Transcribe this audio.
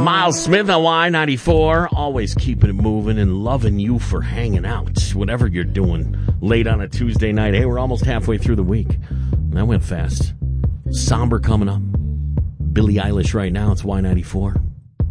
Miles Smith on Y94, always keeping it moving and loving you for hanging out, whatever you're doing late on a Tuesday night. Hey, we're almost halfway through the week. That went fast. Somber coming up. Billie Eilish right now. It's Y94.